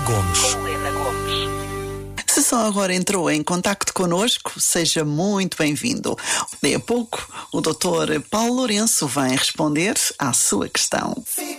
Gomes. Se só agora entrou em contacto connosco, seja muito bem-vindo. Daí a pouco, o Dr. Paulo Lourenço vai responder à sua questão.